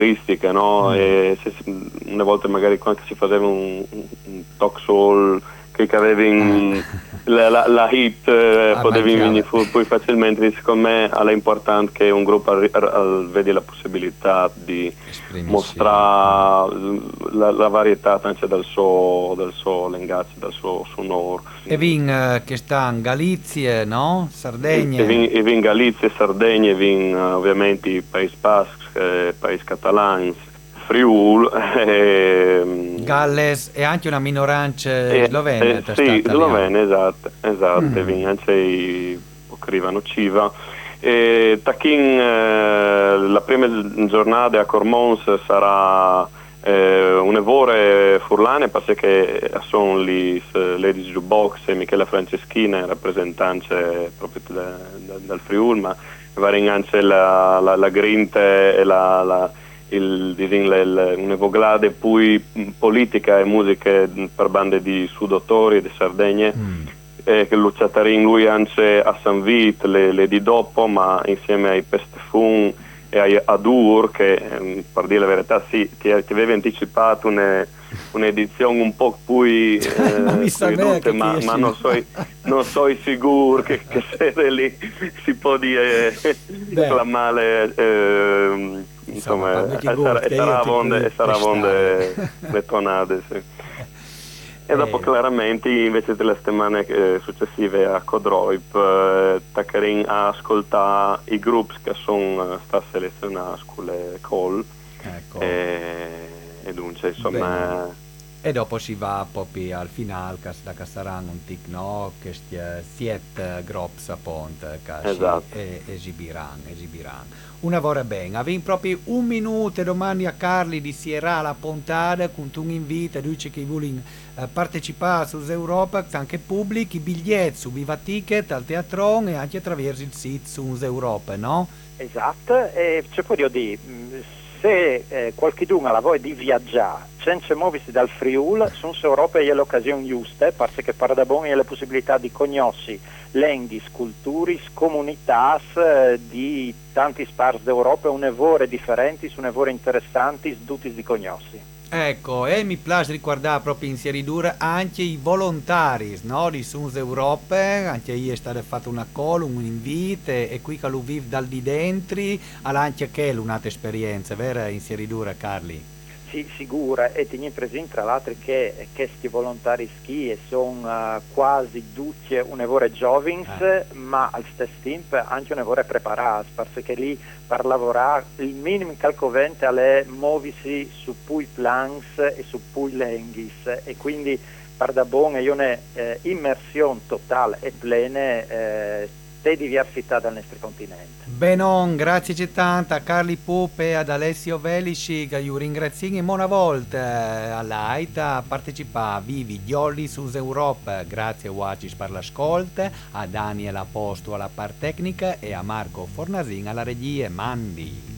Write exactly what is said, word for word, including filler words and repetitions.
caratteristiche, no? Mm. E se, una volta magari quando si faceva un, un talk soul che avevi in, la, la, la hit eh, potevi venire fu, poi facilmente. Secondo me è importante che un gruppo arri- ar- vedi la possibilità di Esprimersi. mostrare la, la varietà anche dal suo, dal suo linguaggio, dal suo sonoro. E vin eh, che sta in Galizia, no? Sardegna. E vin, e vin Galizia, Sardegna, e vin uh, ovviamente i Paesi Baschi, eh, Paesi Catalani, Friul, eh, Galles e anche una minoranza eh, slovena. eh, sì, slovena, esatto, esatto, Mm. vin anche i scrivano Civa. E Tachin, eh, la prima giornata a Cormons sarà eh, un'evore furlane, perché sono lì Ladies Jukebox e Michela Franceschina, rappresentante proprio da, da, dal Friul, ma varin anche la, la, la Grinte e la, la il, il, un'evoglade poi politica e musiche per bande di sudautori e di Sardegna. Mm. Eh, che Luciatarin lui anche a San Vit le, le di dopo, ma insieme ai Pestefun e ai Adur che eh, per dire la verità sì, ti, ti avevi anticipato une, un'edizione un po' più eh, ma mi sa bene che ma, chi ma esci- non so non so sicuro che, che se lì si può dire Beh. clamare eh, Insomma, insomma, parli chi e gusta, sarà, e io sarà ti vonde, puoi e sarà vonde prestare. le tonate, sì. E dopo Eh. chiaramente invece delle settimane eh, successive a Codroip eh, taccherin a ascoltare i gruppi che sono eh, stati selezionati con le call Ecco. e, e dunque insomma Bene. E dopo si va proprio al finale, che da che saranno un tic no, che stia siete grops a ponte, che esatto. si e, esibiranno, esibiranno. Una vora bene, avete proprio un minuto domani a Carli di Sierra la Pontada con un invito, dice che vogliono eh, partecipare su Europa, anche pubblici, i biglietti su Viva Ticket al Teatron e anche attraverso il sito su Europa, no? Esatto, e c'è poi di se eh, qualcuno ha la voglia di viaggiare senza muoversi dal Friul, su Europa è l'occasione giusta, perché per da buon è la possibilità di conoscere lingue, culture, comunità eh, di tanti spars d'Europa, un'evore differenti, su un'evore interessanti, tutti di conosci. Ecco, e mi piace ricordare proprio in Sieridura anche i volontari, no? Di Suns Europe, anche lì è stato fatto una call, un invito e qui che lo vive dal di dentro, anche che è un'altra esperienza, vero in Sieridura, Carli? Sì, sicura, e tieni presente tra l'altro che questi volontari ski sono uh, quasi tutti un'evore giovani, eh. ma al stesso tempo anche un'evore preparati, perché lì per lavorare il minimo calcovente è muoversi su pui plans e su pui lenghis, e quindi per da buona è una eh, immersione totale e plena eh, di diversità del nostro continente. Benon, grazie tanto a Carli Pupe e ad Alessio Velici che io ringrazio una volta all'Aita a partecipare a Vivi Giolli su Europa. Grazie a Wacis per l'ascolto, a Daniel Aposto alla par tecnica e a Marco Fornasin alla regia. Mandi.